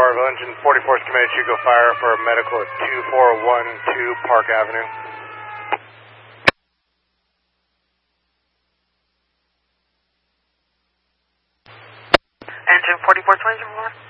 Fargo. Engine 44 is committed to go fire for medical at 2412 Park Avenue. Engine 44 is 24?